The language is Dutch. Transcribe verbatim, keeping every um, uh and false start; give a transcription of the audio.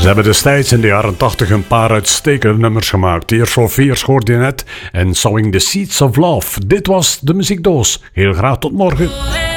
Ze hebben destijds in de jaren tachtig een paar uitstekende nummers gemaakt. Tears for Fears hoorde je net en Sowing the Seeds of Love. Dit was de Muziekdoos. Heel graag tot morgen.